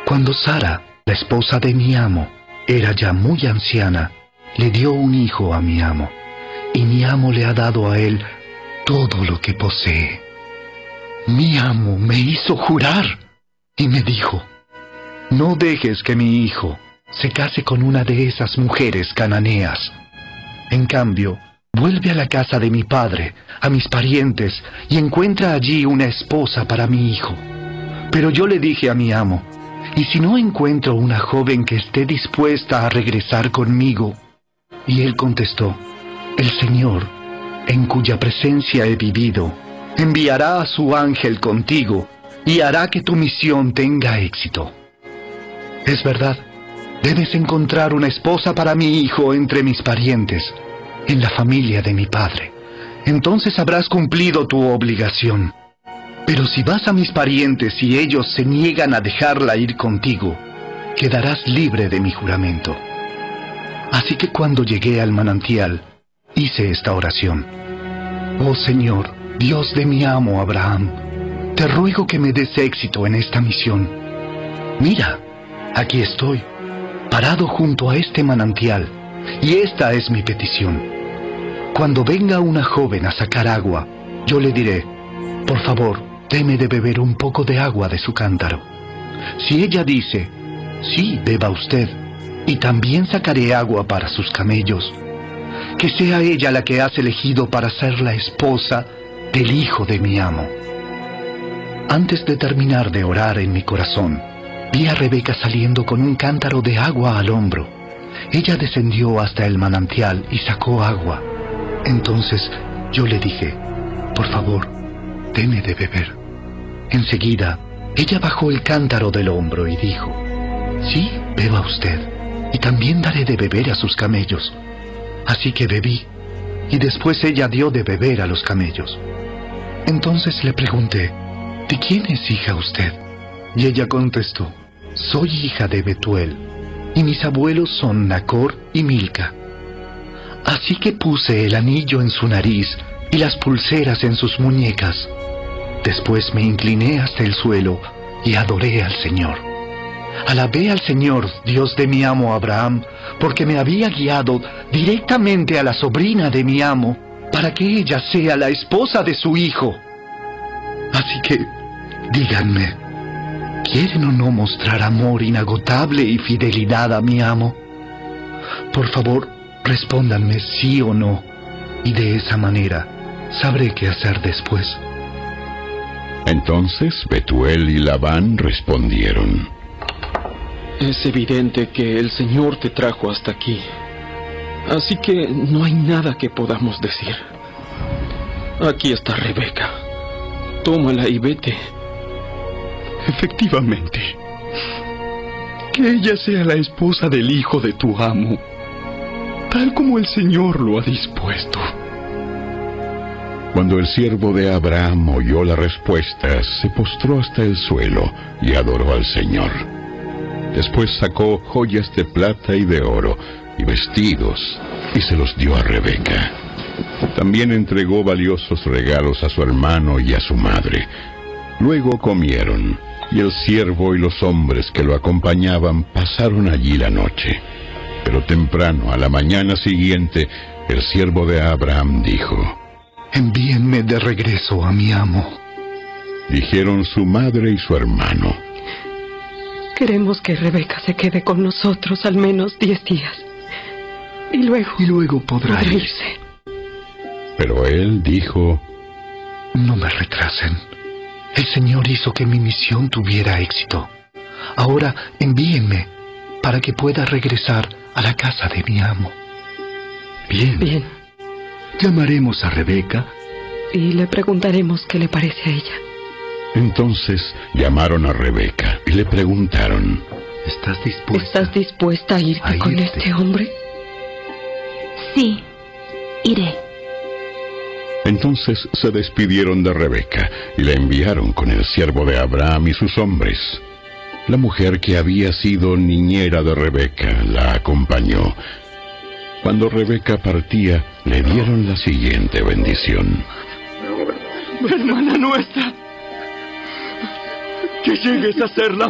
Cuando Sara, la esposa de mi amo, era ya muy anciana, le dio un hijo a mi amo, y mi amo le ha dado a él todo lo que posee. Mi amo me hizo jurar y me dijo: no dejes que mi hijo se case con una de esas mujeres cananeas. En cambio, vuelve a la casa de mi padre, a mis parientes, y encuentra allí una esposa para mi hijo. Pero yo le dije a mi amo: ¿y si no encuentro una joven que esté dispuesta a regresar conmigo? Y él contestó: el Señor, en cuya presencia he vivido, enviará a su ángel contigo y hará que tu misión tenga éxito. Es verdad, debes encontrar una esposa para mi hijo entre mis parientes, en la familia de mi padre. Entonces habrás cumplido tu obligación. Pero si vas a mis parientes y ellos se niegan a dejarla ir contigo, quedarás libre de mi juramento. Así que cuando llegué al manantial, hice esta oración: oh Señor, Dios de mi amo Abraham, te ruego que me des éxito en esta misión. Mira, aquí estoy, parado junto a este manantial, y esta es mi petición. Cuando venga una joven a sacar agua, yo le diré: por favor, deme de beber un poco de agua de su cántaro. Si ella dice: sí, beba usted, y también sacaré agua para sus camellos, que sea ella la que has elegido para ser la esposa del hijo de mi amo. Antes de terminar de orar en mi corazón, vi a Rebeca saliendo con un cántaro de agua al hombro. Ella descendió hasta el manantial y sacó agua. Entonces yo le dije: por favor, deme de beber. Enseguida, ella bajó el cántaro del hombro y dijo: sí, beba usted, y también daré de beber a sus camellos. Así que bebí, y después ella dio de beber a los camellos. Entonces le pregunté: ¿de quién es hija usted? Y ella contestó: soy hija de Betuel, y mis abuelos son Nacor y Milca. Así que puse el anillo en su nariz y las pulseras en sus muñecas. Después me incliné hasta el suelo y adoré al Señor. Alabé al Señor, Dios de mi amo Abraham, porque me había guiado directamente a la sobrina de mi amo, para que ella sea la esposa de su hijo. Así que, díganme, ¿quieren o no mostrar amor inagotable y fidelidad a mi amo? Por favor, respóndanme sí o no, y de esa manera sabré qué hacer después. Entonces Betuel y Labán respondieron: es evidente que el Señor te trajo hasta aquí, así que no hay nada que podamos decir. Aquí está Rebeca, tómala y vete. Efectivamente, que ella sea la esposa del hijo de tu amo, tal como el Señor lo ha dispuesto. Cuando el siervo de Abraham oyó la respuesta, se postró hasta el suelo y adoró al Señor. Después sacó joyas de plata y de oro y vestidos y se los dio a Rebeca. También entregó valiosos regalos a su hermano y a su madre. Luego comieron, y el siervo y los hombres que lo acompañaban pasaron allí la noche. Pero temprano, a la mañana siguiente, el siervo de Abraham dijo: envíenme de regreso a mi amo. Dijeron su madre y su hermano: queremos que Rebeca se quede con nosotros al menos 10 días. Y luego podrá irse. Pero él dijo: no me retrasen. El Señor hizo que mi misión tuviera éxito. Ahora envíenme para que pueda regresar a la casa de mi amo. Bien. Llamaremos a Rebeca y le preguntaremos qué le parece a ella. Entonces llamaron a Rebeca y le preguntaron: ¿Estás dispuesta a irte con este hombre? Sí, iré. Entonces se despidieron de Rebeca y la enviaron con el siervo de Abraham y sus hombres. La mujer que había sido niñera de Rebeca la acompañó. Cuando Rebeca partía, le dieron la siguiente bendición: hermana nuestra, que llegues a ser la